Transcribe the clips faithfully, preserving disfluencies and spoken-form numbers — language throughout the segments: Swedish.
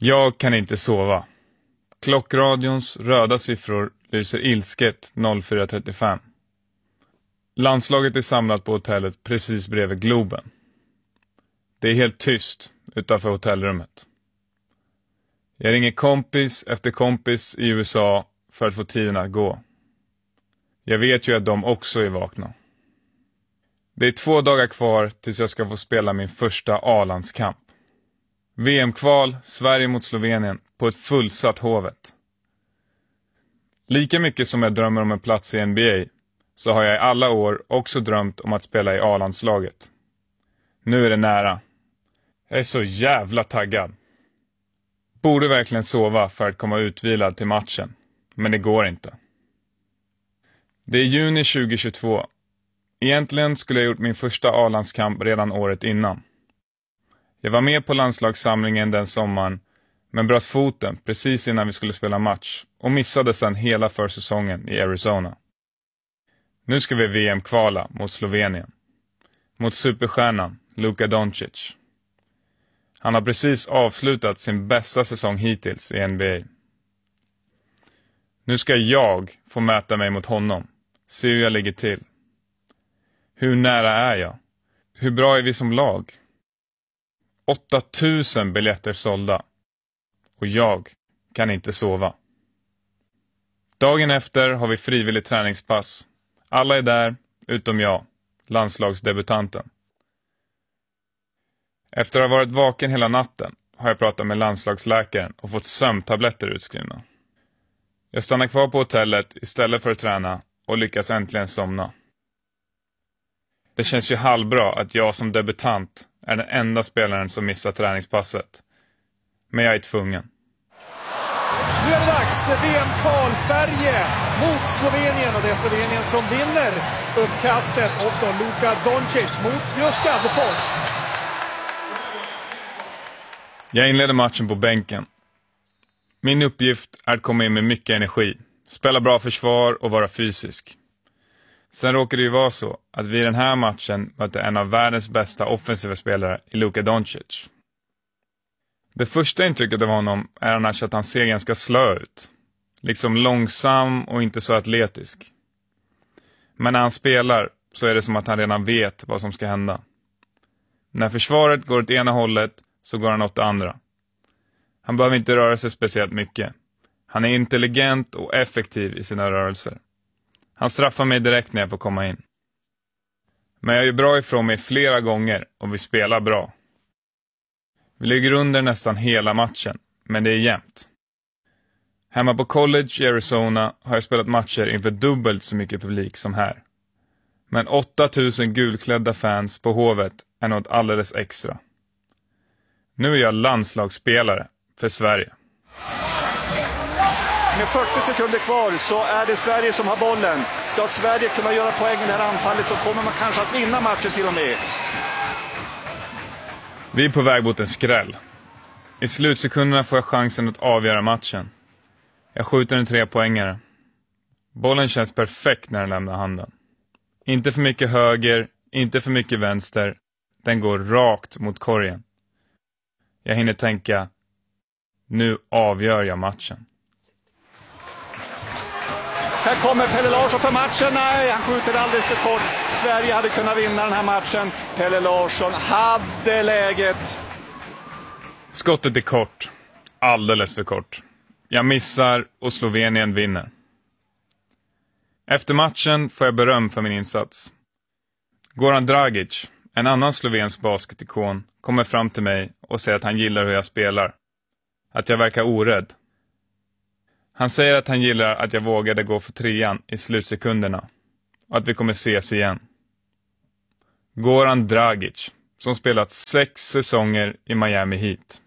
Jag kan inte sova. Klockradions röda siffror lyser ilsket noll fyra trettiofem. Landslaget är samlat på hotellet precis bredvid Globen. Det är helt tyst utanför hotellrummet. Jag ringer kompis efter kompis i U S A för att få tiden att gå. Jag vet ju att de också är vakna. Det är två dagar kvar tills jag ska få spela min första A-landskamp. V M-kval, Sverige mot Slovenien, på ett fullsatt Hovet. Lika mycket som jag drömmer om en plats i N B A, så har jag i alla år också drömt om att spela i A-landslaget. Nu är det nära. Jag är så jävla taggad. Borde verkligen sova för att komma utvilad till matchen, men det går inte. Det är juni tjugohundratjugotvå. Egentligen skulle jag gjort min första A-landskamp redan året innan. Jag var med på landslagssamlingen den sommaren, men bröt foten precis innan vi skulle spela match och missade sedan hela försäsongen i Arizona. Nu ska vi V M-kvala mot Slovenien. Mot superstjärnan Luka Doncic. Han har precis avslutat sin bästa säsong hittills i N B A. Nu ska jag få mäta mig mot honom. Se hur jag ligger till. Hur nära är jag? Hur bra är vi som lag? åttatusen biljetter sålda. Och jag kan inte sova. Dagen efter har vi frivillig träningspass. Alla är där, utom jag, landslagsdebutanten. Efter att ha varit vaken hela natten har jag pratat med landslagsläkaren och fått sömntabletter utskrivna. Jag stannar kvar på hotellet istället för att träna och lyckas äntligen somna. Det känns ju halvbra att jag som debutant är den enda spelaren som missar träningspasset. Men jag är tvungen. Nu är det dags, V M-kval Sverige mot Slovenien, och det är Slovenien som vinner uppkastet, och då Luka Doncic mot just Gaddefors. Jag inleder matchen på bänken. Min uppgift är att komma in med mycket energi, spela bra försvar och vara fysisk. Sen råkar det ju vara så att vi i den här matchen möter en av världens bästa offensiva spelare i Luka Doncic. Det första intrycket av honom är annars att han ser ganska slö ut. Liksom långsam och inte så atletisk. Men när han spelar så är det som att han redan vet vad som ska hända. När försvaret går åt ena hållet så går han åt det andra. Han behöver inte röra sig speciellt mycket. Han är intelligent och effektiv i sina rörelser. Han straffar mig direkt när jag får komma in. Men jag är bra ifrån mig flera gånger och vi spelar bra. Vi ligger under nästan hela matchen, men det är jämnt. Hemma på college i Arizona har jag spelat matcher inför dubbelt så mycket publik som här. Men åttatusen gulklädda fans på Hovet är något alldeles extra. Nu är jag landslagsspelare för Sverige. Med fyrtio sekunder kvar så är det Sverige som har bollen. Ska Sverige kunna göra poäng i det här anfallet så kommer man kanske att vinna matchen till och med. Vi är på väg mot en skräll. I slutsekunderna får jag chansen att avgöra matchen. Jag skjuter en trepoängare. Bollen känns perfekt när den lämnar handen. Inte för mycket höger, inte för mycket vänster. Den går rakt mot korgen. Jag hinner tänka, nu avgör jag matchen. Här kommer Pelle Larsson för matchen. Nej, han skjuter alldeles för kort. Sverige hade kunnat vinna den här matchen. Pelle Larsson hade läget. Skottet är kort. Alldeles för kort. Jag missar och Slovenien vinner. Efter matchen får jag beröm för min insats. Goran Dragic, en annan slovensk basketikon, kommer fram till mig och säger att han gillar hur jag spelar. Att jag verkar orädd. Han säger att han gillar att jag vågade gå för trean i slutsekunderna. Och att vi kommer ses igen. Goran Dragic, som spelat sex säsonger i Miami Heat.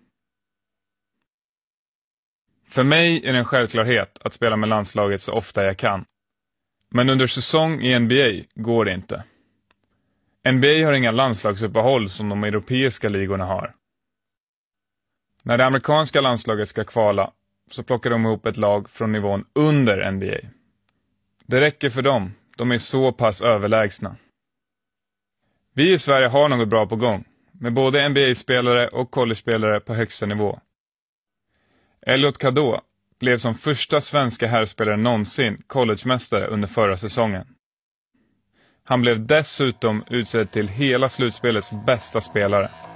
För mig är det en självklarhet att spela med landslaget så ofta jag kan. Men under säsong i N B A går det inte. N B A har inga landslagsuppehåll som de europeiska ligorna har. När det amerikanska landslaget ska kvala så plockar de ihop ett lag från nivån under N B A. Det räcker för dem, de är så pass överlägsna. Vi i Sverige har något bra på gång, med både N B A-spelare och college-spelare på högsta nivå. Elliot Cadeau blev som första svenska herrspelare någonsin collegemästare under förra säsongen. Han blev dessutom utsedd till hela slutspelets bästa spelare.